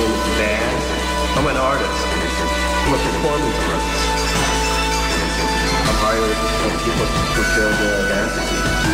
in band. I'm an artist. I'm a performance artist. I'm hired to help people fulfill their fantasies.